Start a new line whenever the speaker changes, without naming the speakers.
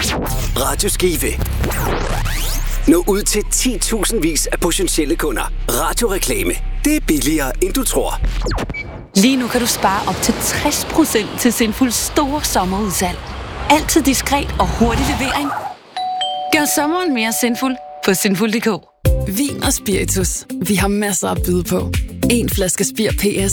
Radio Skive. Nå ud til 10.000 vis af potentielle kunder. Radioreklame. Det er billigere, end du tror.
Lige nu kan du spare op til 60% til Sinfuls store sommerudsalg. Altid diskret og hurtig levering. Gør sommeren mere sinful på sinful.dk.
Vin og spiritus. Vi har masser at byde på. En flaske Spir PS